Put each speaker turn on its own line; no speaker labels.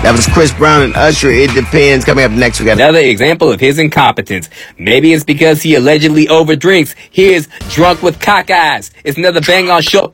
That was Chris Brown and Usher. It depends. Coming up next, we got
another example of his incompetence. Maybe it's because he allegedly overdrinks. Here's Drunk with Cock Eyes. It's another bang on short